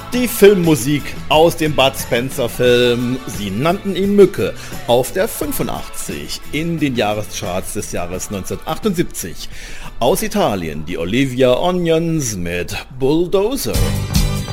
Die Filmmusik aus dem Bud Spencer Film, sie nannten ihn Mücke, auf der 85 in den Jahrescharts des Jahres 1978. Aus Italien die Olivia Onions mit Bulldozer.